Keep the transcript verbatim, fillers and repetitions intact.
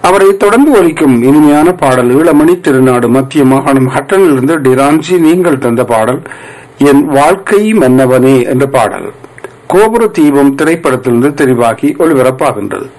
அவரை தொடர்ந்து ஒலிக்கும் இனிமையான பாடல் ஈழமணி திருநாடு மத்திய மாகாணம் ஹட்டனிலிருந்து டிரான்சி நீங்கள் தந்த பாடல் என் வாழ்க்கை மன்னவனே என்ற பாடல் கோபுர தீபம் திரைப்படத்திலிருந்து தெரிவாகி ஒளிபரப்பாகின்றது.